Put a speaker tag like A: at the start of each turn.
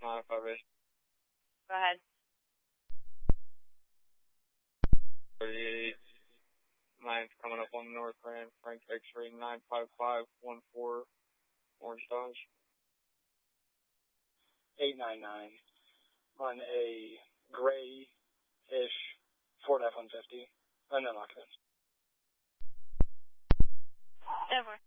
A: 958.
B: Go ahead.
A: 38. Mine's coming up on North Grand, Frank X-ray 95514, Orange Dodge.
C: 899 on a gray-ish Ford F-150, and then occupants.
B: Over.